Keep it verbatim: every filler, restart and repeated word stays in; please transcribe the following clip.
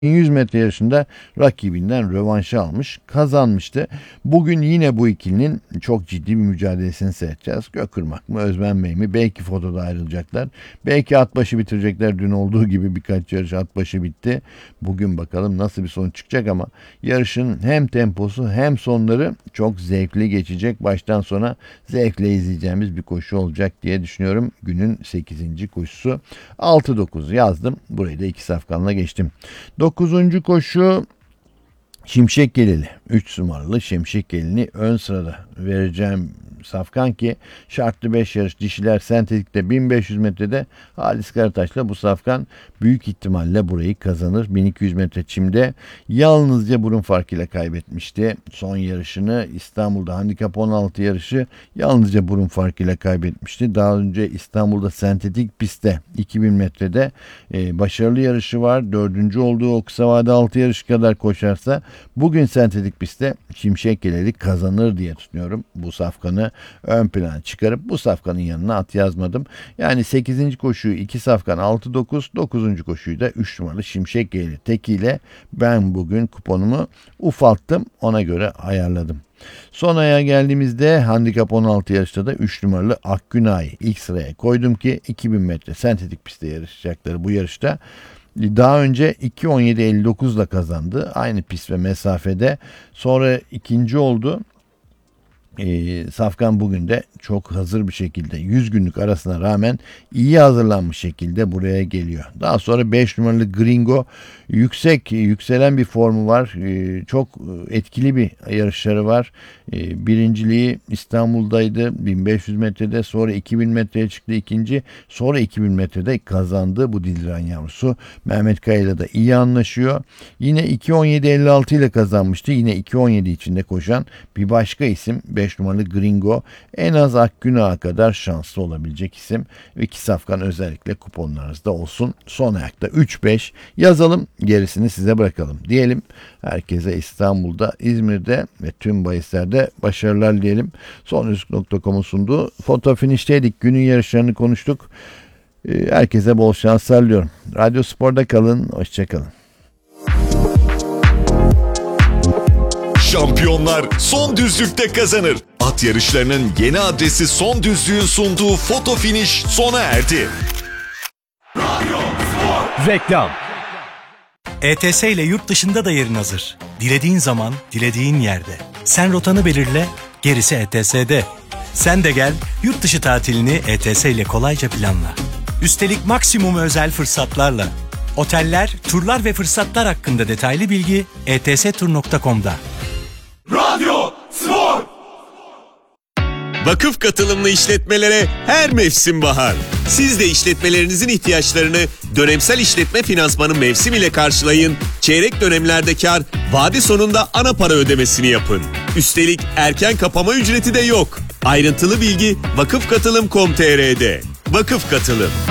yüz metre yarışında rakibinden rövanşı almış, kazanmıştı. Bugün yine bu ikilinin çok ciddi bir mücadelesini seyredeceğiz. Gökırmak mı, Özmen Bey mi? Belki fotoda ayrılacaklar. Belki at başı bitirecekler. Dün olduğu gibi birkaç yarış at başı bitti. Bugün bakalım nasıl bir sonuç çıkacak ama yarışın hem temposu hem sonları çok zevkli geçecek. Baştan sona zevkle izleyeceğimiz bir koşu olacak diye düşünüyorum. Günün sekizinci koşusu. altı dokuz yazdım. Burayı da iki safkanla geçtim. dokuzuncu koşu Şimşek Geleli. üç numaralı Şimşek Geleli ön sırada vereceğim safkan ki şartlı beş yarış dişiler sentetikte bin beş yüz metrede Halis Karataş'la bu safkan büyük ihtimalle burayı kazanır. bin iki yüz metre çimde yalnızca burun farkıyla kaybetmişti. Son yarışını İstanbul'da handikap on altı yarışı yalnızca burun farkıyla kaybetmişti. Daha önce İstanbul'da sentetik pistte iki bin metrede e, başarılı yarışı var. Dördüncü olduğu o kısa vade altı yarış kadar koşarsa bugün sentetik pistte Şimşek Geleli kazanır diye düşünüyorum. Bu safkanı ön plana çıkarıp bu safkanın yanına at yazmadım. Yani sekizinci koşuyu iki safkan altı dokuz, dokuzuncu koşuyu da üç numaralı Şimşek Geleli tekiyle ben bugün kuponumu ufalttım. Ona göre ayarladım. Son aya geldiğimizde handikap on altı yarışta da üç numaralı Akgünay'ı ilk sıraya koydum ki iki bin metre sentetik pistte yarışacakları bu yarışta daha önce iki on yedi elli dokuz ile kazandı. Aynı pist ve mesafede. Sonra ikinci oldu. E, Safkan bugün de çok hazır bir şekilde yüz günlük arasına rağmen iyi hazırlanmış şekilde buraya geliyor. Daha sonra beş numaralı Gringo yüksek yükselen bir formu var. E, çok etkili bir yarışları var. E, birinciliği İstanbul'daydı bin beş yüz metrede, sonra iki bin metreye çıktı ikinci, sonra iki bin metrede kazandı bu Dildiren yavrusu. Mehmet Kaya'yla da iyi anlaşıyor. Yine iki on yedi elli altı ile kazanmıştı. Yine iki on yedi içinde koşan bir başka isim beş numaralı Gringo. En az Akgünay'a kadar şanslı olabilecek isim. İki safkan özellikle kuponlarınızda olsun. Son ayakta üç beş yazalım. Gerisini size bırakalım. Diyelim herkese İstanbul'da, İzmir'de ve tüm bahislerde başarılar diyelim. Sonrisk nokta com'un sunduğu foto finişteydik. Günün yarışlarını konuştuk. Herkese bol şanslar diliyorum. Radyo Spor'da kalın. Hoşçakalın. Şampiyonlar son düzlükte kazanır. At yarışlarının yeni adresi Son Düzlük'ün sunduğu foto finish sona erdi. Radyo Spor. Reklam. E T S ile yurt dışında da yerin hazır. Dilediğin zaman, dilediğin yerde. Sen rotanı belirle, gerisi E T S'de. Sen de gel, yurt dışı tatilini E T S ile kolayca planla. Üstelik maksimum özel fırsatlarla. Oteller, turlar ve fırsatlar hakkında detaylı bilgi e t s tur nokta com'da. Radyo Spor. Vakıf katılımlı işletmelere her mevsim bahar. Siz de işletmelerinizin ihtiyaçlarını dönemsel işletme finansmanı mevsim ile karşılayın. Çeyrek dönemlerde kar, vade sonunda ana para ödemesini yapın. Üstelik erken kapama ücreti de yok. Ayrıntılı bilgi vakıf katılım nokta com nokta t r'de. Vakıf Katılım.